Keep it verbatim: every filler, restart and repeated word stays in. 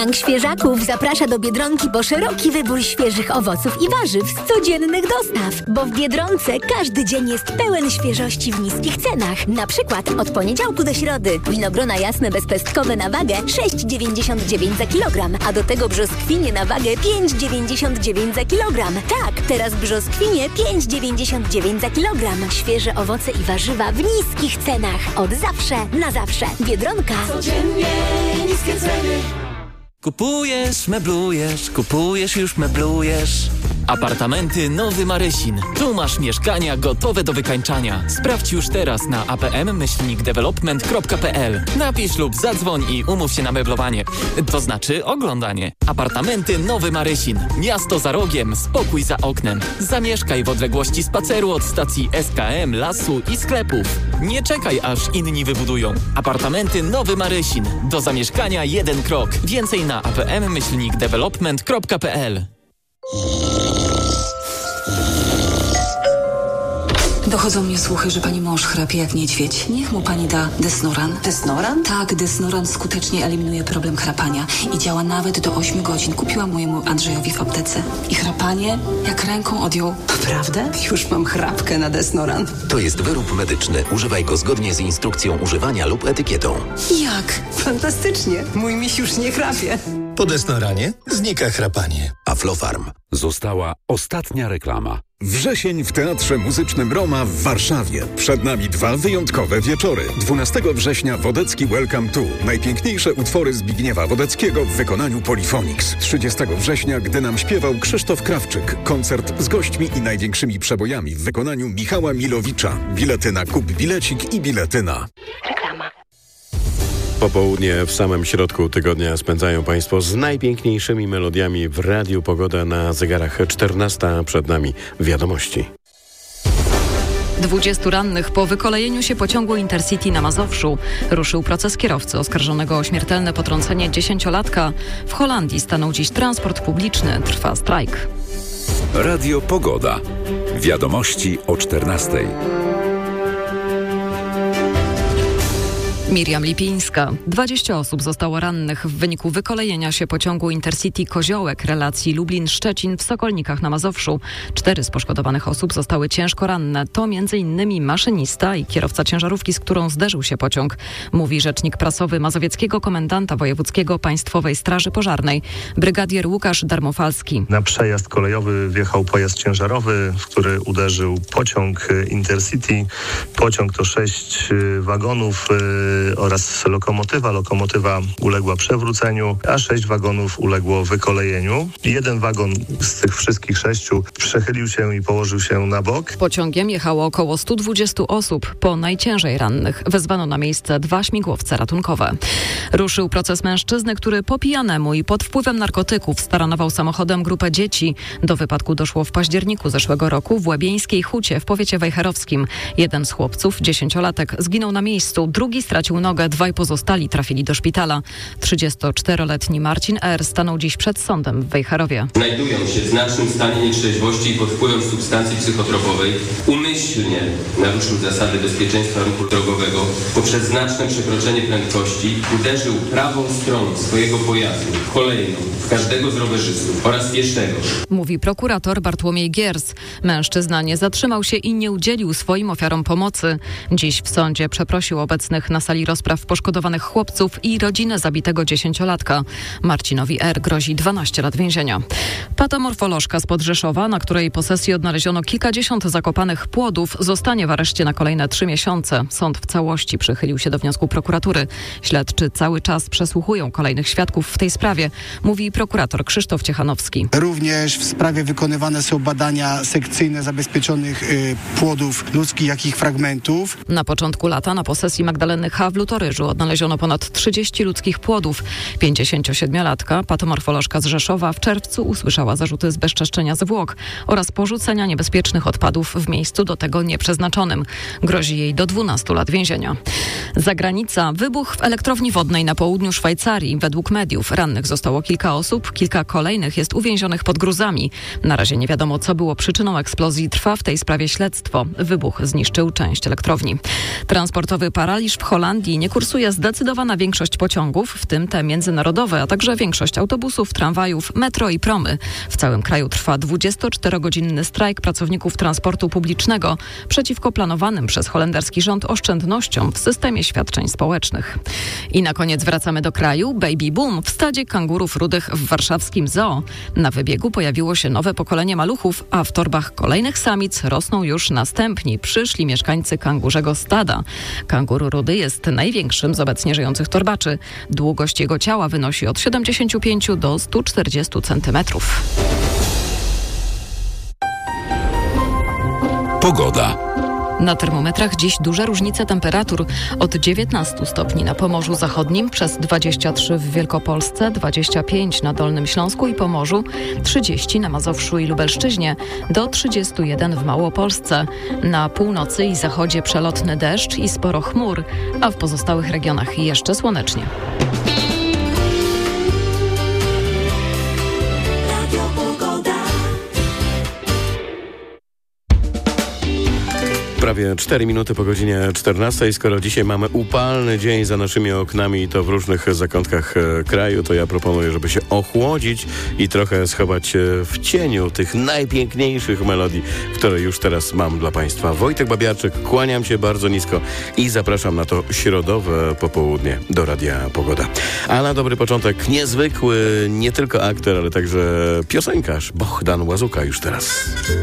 Bank Świeżaków zaprasza do Biedronki po szeroki wybór świeżych owoców i warzyw z codziennych dostaw. Bo w Biedronce każdy dzień jest pełen świeżości w niskich cenach. Na przykład od poniedziałku do środy winogrona jasne bezpestkowe na wagę sześć dziewięćdziesiąt dziewięć za kilogram, a do tego brzoskwinie na wagę pięć dziewięćdziesiąt dziewięć za kilogram. Tak, teraz brzoskwinie pięć dziewięćdziesiąt dziewięć za kilogram. Świeże owoce i warzywa w niskich cenach. Od zawsze, na zawsze. Biedronka. Codziennie niskie ceny. Kupujesz, meblujesz, kupujesz, już meblujesz. Apartamenty Nowy Marysin. Tu masz mieszkania gotowe do wykańczania. Sprawdź już teraz na a p m myślnik development kropka p l. Napisz lub zadzwoń i umów się na meblowanie. To znaczy oglądanie. Apartamenty Nowy Marysin. Miasto za rogiem, spokój za oknem. Zamieszkaj w odległości spaceru od stacji S K M, lasu i sklepów. Nie czekaj, aż inni wybudują. Apartamenty Nowy Marysin. Do zamieszkania jeden krok. Więcej na a p m myślnik development kropka p l. Dochodzą mnie słuchy, że pani mąż chrapie jak niedźwiedź. Niech mu pani da Desnoran. Desnoran? Tak, Desnoran skutecznie eliminuje problem chrapania i działa nawet do ośmiu godzin. Kupiłam mojemu Andrzejowi w aptece. I chrapanie jak ręką odjął. Naprawdę? Już mam chrapkę na Desnoran. To jest wyrób medyczny. Używaj go zgodnie z instrukcją używania lub etykietą. Jak? Fantastycznie. Mój miś już nie chrapie. Po Desnoranie znika chrapanie. Aflofarm. Została ostatnia reklama. Wrzesień w Teatrze Muzycznym Roma w Warszawie. Przed nami dwa wyjątkowe wieczory. dwunastego września Wodecki Welcome to. Najpiękniejsze utwory Zbigniewa Wodeckiego w wykonaniu Polyphonics. trzydziestego września, gdy nam śpiewał Krzysztof Krawczyk. Koncert z gośćmi i największymi przebojami w wykonaniu Michała Milowicza. Bilety na Kup Bilecik i bilety na... Reklama. Popołudnie w samym środku tygodnia spędzają Państwo z najpiękniejszymi melodiami w Radiu Pogoda. Na zegarach czternasta, przed nami wiadomości. dwudziestu rannych po wykolejeniu się pociągu Intercity na Mazowszu. Ruszył proces kierowcy oskarżonego o śmiertelne potrącenie dziesięciolatka. W Holandii stanął dziś transport publiczny. Trwa strajk. Radio Pogoda. Wiadomości o czternastej. Miriam Lipińska. dwadzieścia osób zostało rannych w wyniku wykolejenia się pociągu Intercity Koziołek relacji Lublin-Szczecin w Sokolnikach na Mazowszu. Cztery z poszkodowanych osób zostały ciężko ranne. To między innymi maszynista i kierowca ciężarówki, z którą zderzył się pociąg. Mówi rzecznik prasowy Mazowieckiego Komendanta Wojewódzkiego Państwowej Straży Pożarnej, brygadier Łukasz Darmofalski. Na przejazd kolejowy wjechał pojazd ciężarowy, w który uderzył pociąg Intercity. Pociąg to sześć wagonów oraz lokomotywa. Lokomotywa uległa przewróceniu, a sześć wagonów uległo wykolejeniu. Jeden wagon z tych wszystkich sześciu przechylił się i położył się na bok. Pociągiem jechało około stu dwudziestu osób. Po najciężej rannych wezwano na miejsce dwa śmigłowce ratunkowe. Ruszył proces mężczyzny, który po pijanemu i pod wpływem narkotyków staranował samochodem grupę dzieci. Do wypadku doszło w październiku zeszłego roku w Łebieńskiej Hucie w powiecie wejherowskim. Jeden z chłopców, dziesięciolatek, zginął na miejscu, drugi stracił nogę, dwaj pozostali trafili do szpitala. trzydziestoczteroletni Marcin R. stanął dziś przed sądem w Wejherowie. Znajdują się w znacznym stanie nietrzeźwości i pod wpływem substancji psychotropowej. Umyślnie naruszył zasady bezpieczeństwa ruchu drogowego poprzez znaczne przekroczenie prędkości. Uderzył prawą stroną swojego pojazdu, kolejną, w każdego z rowerzystów oraz pieszego. Mówi prokurator Bartłomiej Giers. Mężczyzna nie zatrzymał się i nie udzielił swoim ofiarom pomocy. Dziś w sądzie przeprosił obecnych na sali rozpraw poszkodowanych chłopców i rodzinę zabitego dziesięciolatka. Marcinowi R. grozi dwanaście lat więzienia. Patomorfolożka z Rzeszowa, na której posesji odnaleziono kilkadziesiąt zakopanych płodów, zostanie w areszcie na kolejne trzy miesiące. Sąd w całości przychylił się do wniosku prokuratury. Śledczy cały czas przesłuchują kolejnych świadków w tej sprawie, mówi prokurator Krzysztof Ciechanowski. Również w sprawie wykonywane są badania sekcyjne zabezpieczonych y, płodów ludzkich, jak ich fragmentów. Na początku lata na posesji Magdaleny H. w Lutoryżu odnaleziono ponad trzydzieści ludzkich płodów. pięćdziesięciosiedmiolatka, patomorfolożka z Rzeszowa, w czerwcu usłyszała zarzuty zbezczeszczenia zwłok oraz porzucenia niebezpiecznych odpadów w miejscu do tego nieprzeznaczonym. Grozi jej do dwunastu lat więzienia. Zagranica. Wybuch w elektrowni wodnej na południu Szwajcarii. Według mediów rannych zostało kilka osób, kilka kolejnych jest uwięzionych pod gruzami. Na razie nie wiadomo, co było przyczyną eksplozji. Trwa w tej sprawie śledztwo. Wybuch zniszczył część elektrowni. Transportowy paraliż w Holandii Finlandii nie kursuje zdecydowana większość pociągów, w tym te międzynarodowe, a także większość autobusów, tramwajów, metro i promy. W całym kraju trwa dwudziestoczterogodzinny strajk pracowników transportu publicznego przeciwko planowanym przez holenderski rząd oszczędnościom w systemie świadczeń społecznych. I na koniec wracamy do kraju. Baby boom w stadzie kangurów rudych w warszawskim zoo. Na wybiegu pojawiło się nowe pokolenie maluchów, a w torbach kolejnych samic rosną już następni, przyszli mieszkańcy kangurzego stada. Kangur rudy jest największym z obecnie żyjących torbaczy. Długość jego ciała wynosi od siedemdziesięciu pięciu do stu czterdziestu centymetrów. Pogoda. Na termometrach dziś duże różnice temperatur. Od dziewiętnastu stopni na Pomorzu Zachodnim, przez dwadzieścia trzy w Wielkopolsce, dwadzieścia pięć na Dolnym Śląsku i Pomorzu, trzydzieści na Mazowszu i Lubelszczyźnie, do trzydziestu jeden w Małopolsce. Na północy i zachodzie przelotny deszcz i sporo chmur, a w pozostałych regionach jeszcze słonecznie. Prawie cztery minuty po godzinie czternastej. Skoro dzisiaj mamy upalny dzień za naszymi oknami i to w różnych zakątkach e, kraju, to ja proponuję, żeby się ochłodzić i trochę schować się w cieniu tych najpiękniejszych melodii, które już teraz mam dla Państwa. Wojtek Babiarczyk, kłaniam się bardzo nisko i zapraszam na to środowe popołudnie do Radia Pogoda. A na dobry początek niezwykły, nie tylko aktor, ale także piosenkarz Bohdan Łazuka już teraz.